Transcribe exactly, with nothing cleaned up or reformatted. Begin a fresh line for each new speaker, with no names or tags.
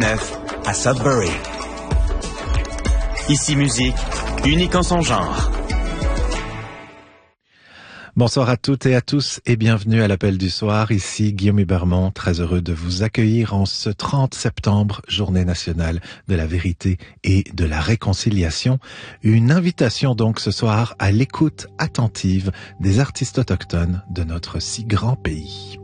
neuf à Sudbury. Ici musique, unique en son genre.
Bonsoir à toutes et à tous et bienvenue à l'appel du soir. Ici Guillaume Hubermont, très heureux de vous accueillir en ce trente septembre, journée nationale de la vérité et de la réconciliation. Une invitation donc ce soir à l'écoute attentive des artistes autochtones de notre si grand pays.